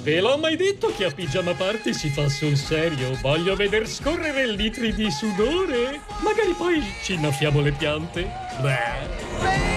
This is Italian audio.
Ve l'ho mai detto che a pigiama party si fa sul serio? Voglio veder scorrere litri di sudore. Magari poi ci innaffiamo le piante. Beh.